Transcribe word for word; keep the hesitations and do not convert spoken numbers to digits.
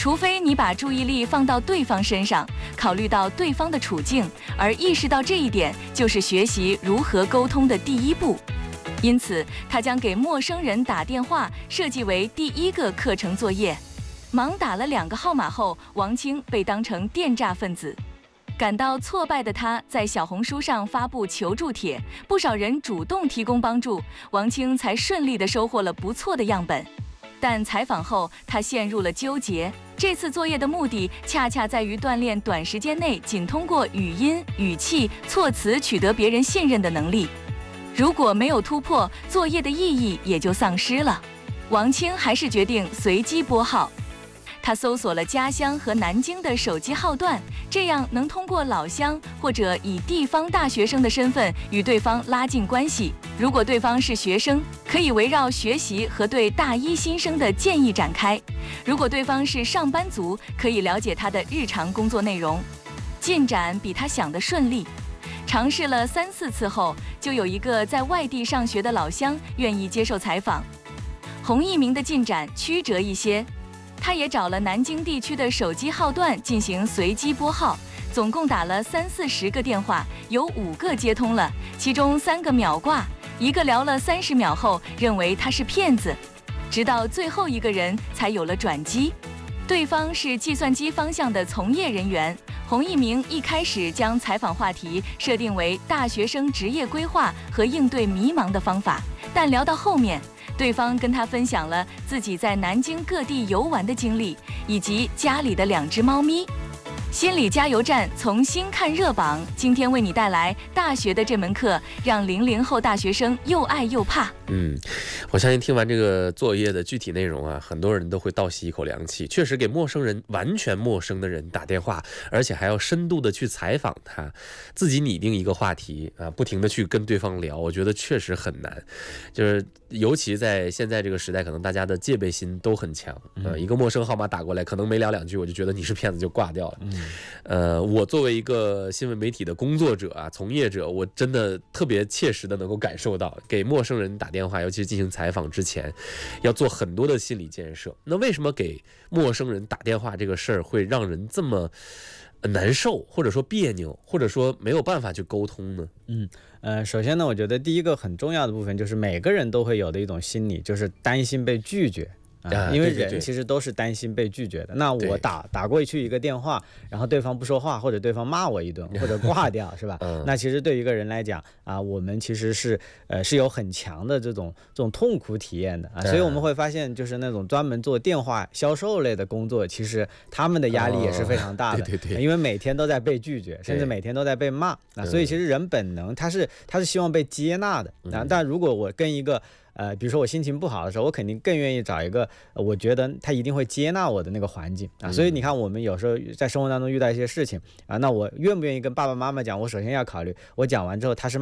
除非你把注意力放到对方身上，考虑到对方的处境，而意识到这一点就是学习如何沟通的第一步。因此，他将给陌生人打电话设计为第一个课程作业。忙打了两个号码后，王清被当成电诈分子。感到挫败的他在小红书上发布求助帖，不少人主动提供帮助，王清才顺利地收获了不错的样本。但采访后，他陷入了纠结。这次作业的目的恰恰在于锻炼短时间内仅通过语音、语气、措辞取得别人信任的能力。如果没有突破，作业的意义也就丧失了。王清还是决定随机拨号。他搜索了家乡和南京的手机号段，这样能通过老乡或者以地方大学生的身份与对方拉近关系。如果对方是学生，可以围绕学习和对大一新生的建议展开；如果对方是上班族，可以了解他的日常工作内容。进展比他想的顺利，尝试了三四次后，就有一个在外地上学的老乡愿意接受采访。洪一鸣的进展曲折一些。他也找了南京地区的手机号段进行随机拨号，总共打了三四十个电话，有五个接通了，其中三个秒挂，一个聊了三十秒后认为他是骗子，直到最后一个人才有了转机。对方是计算机方向的从业人员。洪一鸣一开始将采访话题设定为大学生职业规划和应对迷茫的方法，但聊到后面，对方跟他分享了自己在南京各地游玩的经历，以及家里的两只猫咪。心理加油站从新看热榜，今天为你带来大学的这门课，让零零后大学生又爱又怕。 嗯，我相信听完这个作业的具体内容啊，很多人都会倒吸一口凉气。确实给陌生人、完全陌生的人打电话，而且还要深度的去采访他，自己拟定一个话题啊，不停的去跟对方聊，我觉得确实很难。就是尤其在现在这个时代，可能大家的戒备心都很强。呃，一个陌生号码打过来，可能没聊两句，我就觉得你是骗子就挂掉了。嗯，呃，我作为一个新闻媒体的工作者啊、从业者，我真的特别切实的能够感受到，给陌生人打电话，尤其是进行采访之前，要做很多的心理建设。那为什么给陌生人打电话这个事儿会让人这么难受，或者说别扭，或者说没有办法去沟通呢？ 嗯，呃，首先呢，我觉得第一个很重要的部分就是每个人都会有的一种心理，就是担心被拒绝。啊，因为人其实都是担心被拒绝的。那我打打过去一个电话，然后对方不说话，或者对方骂我一顿，或者挂掉，是吧？嗯、那其实对于一个人来讲啊，我们其实是呃是有很强的这种这种痛苦体验的啊。所以我们会发现，就是那种专门做电话销售类的工作，其实他们的压力也是非常大的，哦、对对对，因为每天都在被拒绝，甚至每天都在被骂。那所以其实人本能他是他是希望被接纳的。啊，但如果我跟一个呃，比如说我心情不好的时候，我肯定更愿意找一个、呃、我觉得他一定会接纳我的那个环境啊。所以你看，我们有时候在生活当中遇到一些事情啊，那我愿不愿意跟爸爸妈妈讲？我首先要考虑，我讲完之后他是